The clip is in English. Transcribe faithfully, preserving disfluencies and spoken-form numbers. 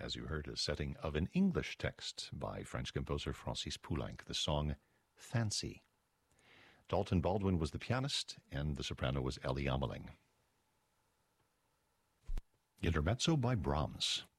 as you heard, a setting of an English text by French composer Francis Poulenc, the song Fancy. Dalton Baldwin was the pianist, and the soprano was Ellie Ameling. Intermezzo by Brahms.